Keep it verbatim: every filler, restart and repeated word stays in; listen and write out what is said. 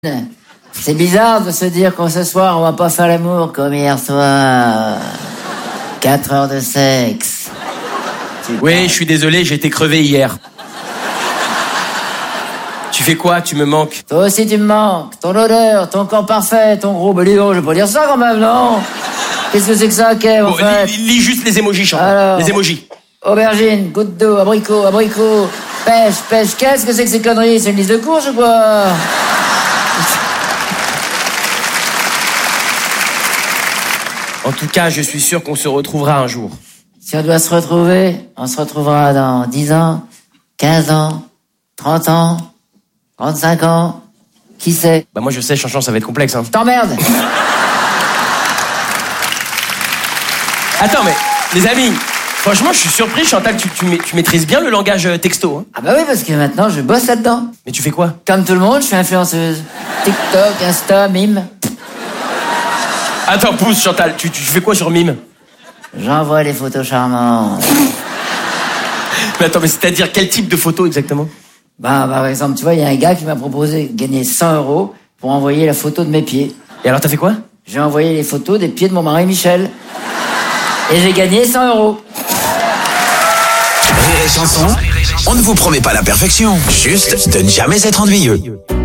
C'est bizarre de se dire qu'en ce soir, on va pas faire l'amour comme hier soir. Quatre heures de sexe. Oui, je suis désolé, j'ai été crevé hier. Tu fais quoi? Tu me manques? Toi aussi, tu me manques. Ton odeur, ton corps parfait, ton gros... Bah, dis donc, je vais pas dire ça quand même, non? Qu'est-ce que c'est que ça, Kev, en bon, fait? lis, lis juste les émojis, Chantal. Alors, les émojis. Aubergine, goutte d'eau, abricot, abricot, pêche, pêche. Qu'est-ce que c'est que ces conneries? C'est une liste de courses ou quoi? En tout cas, je suis sûr qu'on se retrouvera un jour. Si on doit se retrouver, on se retrouvera dans dix ans, quinze ans, trente ans, trente-cinq ans. Qui sait? Bah moi je sais, Chanchan, ça va être complexe. Hein. T'emmerdes. Attends, mais les amis, franchement, je suis surpris, Chantal, tu, tu, tu maîtrises bien le langage texto. Hein. Ah bah oui, parce que maintenant, je bosse là-dedans. Mais tu fais quoi? Comme tout le monde, je suis influenceuse. TikTok, Insta, Mime. Attends, pousse, Chantal, tu, tu fais quoi sur Mime? J'envoie les photos charmantes. Mais attends, mais c'est-à-dire quel type de photo exactement? Bah, bah, par exemple, tu vois, il y a un gars qui m'a proposé de gagner cent euros pour envoyer la photo de mes pieds. Et alors, t'as fait quoi? J'ai envoyé les photos des pieds de mon mari Michel. Et j'ai gagné cent euros. Rire et Chanson, on ne vous promet pas la perfection, juste de ne jamais être ennuyeux.